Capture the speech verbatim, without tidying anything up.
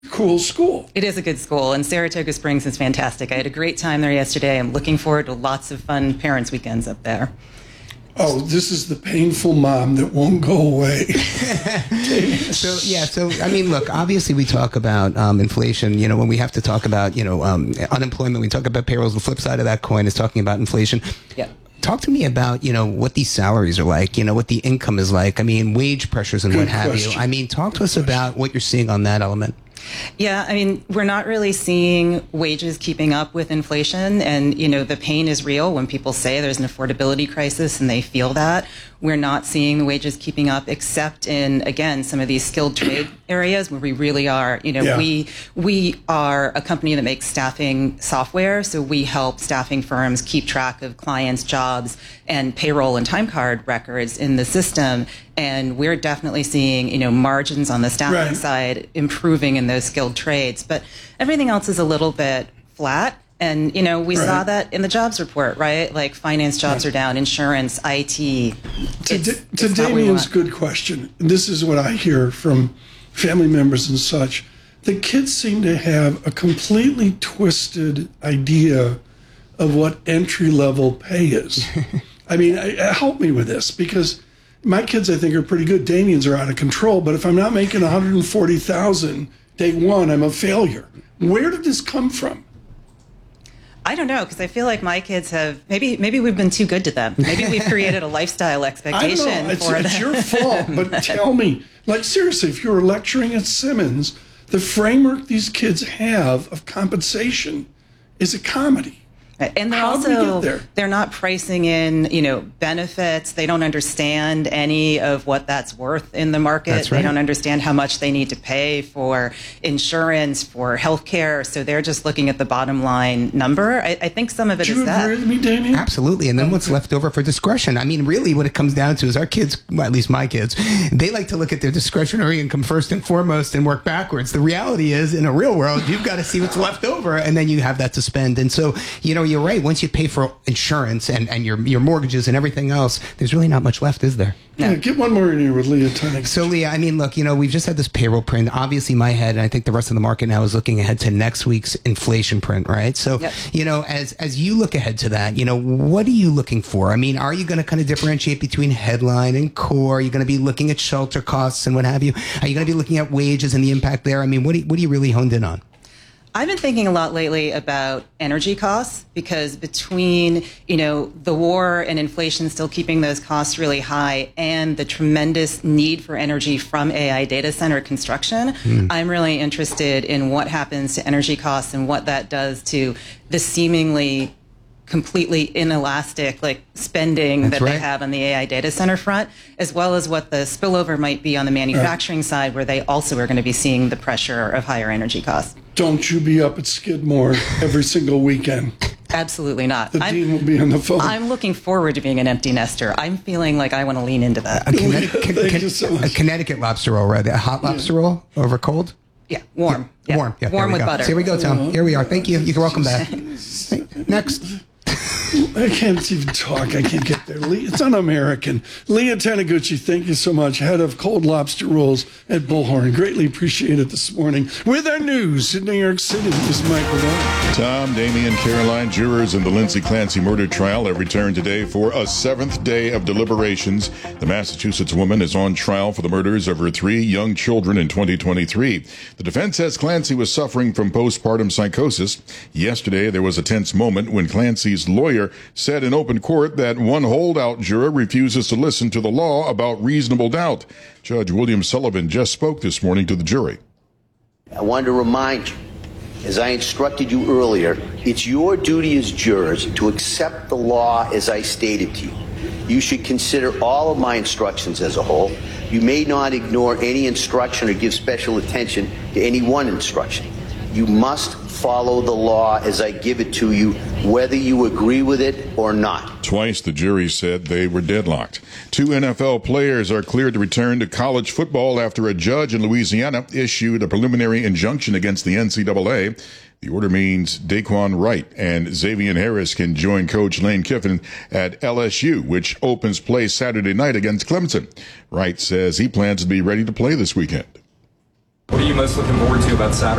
cool school. It is a good school, and Saratoga Springs is fantastic. I had a great time there yesterday. I'm looking forward to lots of fun parents' weekends up there. Oh, this is the painful mom that won't go away. so, yeah, so, I mean, look, obviously we talk about um, inflation, you know, when we have to talk about, you know, um, unemployment, we talk about payrolls. The flip side of that coin is talking about inflation. Yeah. Talk to me about, you know, what these salaries are like, you know, what the income is like. I mean, wage pressures and Good what have question. you. I mean, talk to us about what you're seeing on that element. Yeah, I mean, we're not really seeing wages keeping up with inflation. And, you know, the pain is real when people say there's an affordability crisis and they feel that. We're not seeing the wages keeping up, except in, again, some of these skilled trade areas where we really are, you know, Yeah. we we are a company that makes staffing software. So we help staffing firms keep track of clients' jobs and payroll and time card records in the system. And we're definitely seeing, you know, margins on the staffing Right. side improving in those skilled trades. But everything else is a little bit flat. And, you know, we Right. saw that in the jobs report, right? Like finance jobs are down, insurance, I T. To, It's- Da- to it's not what we Damien's want. good question, this is what I hear from family members and such. The kids seem to have a completely twisted idea of what entry-level pay is. I mean, I, I- help me with this, because my kids, I think, are pretty good. Damien's are out of control, but if I'm not making one hundred forty thousand dollars day one, I'm a failure. Where did this come from? I don't know, because I feel like my kids have, maybe maybe we've been too good to them. Maybe we've created a lifestyle I expectation don't know. It's, for it's them. your fault, but tell me, like, seriously, if you were lecturing at Simmons, the framework these kids have of compensation is a comedy. And they're How did we also, get there? they're not pricing in, you know, benefits. They don't understand any of what that's worth in the market. That's right. They don't understand how much they need to pay for insurance, for healthcare. So they're just looking at the bottom line number. I, I think some of it Do is you that. agree with me, Damien? Absolutely. And then what's left over for discretion? I mean, really what it comes down to is our kids, well, at least my kids, they like to look at their discretionary income first and foremost and work backwards. The reality is, in a real world, you've got to see what's left over and then you have that to spend. And so, you know, you're right. Once you pay for insurance and, and your, your mortgages and everything else, there's really not much left, is there? Yeah, get one more in here with Leah Tunning. So, Leah, I mean, look, you know, we've just had this payroll print. Obviously, my head, and I think the rest of the market now is looking ahead to next week's inflation print, right? So, Yep. you know, as as you look ahead to that, you know, what are you looking for? I mean, are you going to kind of differentiate between headline and core? Are you going to be looking at shelter costs and what have you? Are you going to be looking at wages and the impact there? I mean, what do you, what are you really honed in on? I've been thinking a lot lately about energy costs, because between, you know, the war and inflation still keeping those costs really high and the tremendous need for energy from A I data center construction, Mm. I'm really interested in what happens to energy costs and what that does to the seemingly completely inelastic like spending That's that right. they have on the A I data center front, as well as what the spillover might be on the manufacturing side, where they also are going to be seeing the pressure of higher energy costs. Don't you be up at Skidmore every single weekend. Absolutely not. The I'm, dean will be on the phone. I'm looking forward to being an empty nester. I'm feeling like I want to lean into that. A Connecticut, Thank you so a much. Connecticut lobster roll, right? A hot lobster roll over cold? Yeah, warm. Yeah. Warm. Yeah, there warm we with go. butter. So here we go, Tom. Here we are. Thank you. You can welcome back. Next. I can't even talk. I can't get there. Lee, it's un-American. Leah Taniguchi, thank you so much. Head of cold lobster rolls at Bullhorn. Greatly appreciate it this morning. With our news in New York City, is Michael Rowe. Tom, Damien, Caroline, jurors in the Lindsay Clancy murder trial have returned today for a seventh day of deliberations. The Massachusetts woman is on trial for the murders of her three young children in twenty twenty-three. The defense says Clancy was suffering from postpartum psychosis. Yesterday, there was a tense moment when Clancy's lawyer said in open court that one holdout juror refuses to listen to the law about reasonable doubt. Judge William Sullivan just spoke this morning to the jury. I wanted to remind you, as I instructed you earlier, it's your duty as jurors to accept the law as I stated to you. You should consider all of my instructions as a whole. You may not ignore any instruction or give special attention to any one instruction. You must follow the law as I give it to you, whether you agree with it or not. Twice the jury said they were deadlocked. Two N F L players are cleared to return to college football after a judge in Louisiana issued a preliminary injunction against the N C double A. The order means Daquan Wright and Xavier Harris can join coach Lane Kiffin at L S U, which opens play Saturday night against Clemson. Wright says he plans to be ready to play this weekend. What are you most looking forward to about Saturday?